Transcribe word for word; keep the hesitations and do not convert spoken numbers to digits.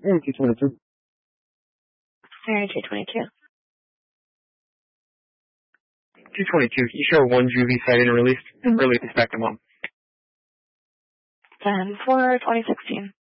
Mm, two twenty-two. Area two twenty-two. two twenty-two, you show one juvie sighting and release, and release back to mom. ten four twenty sixteen.